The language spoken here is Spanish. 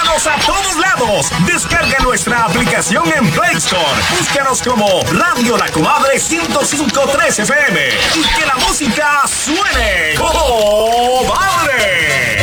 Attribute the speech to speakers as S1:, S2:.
S1: Síguenos a todos lados. Descarga nuestra aplicación en Play Store. Búscanos como Radio La Comadre 105.3 FM. Y que la música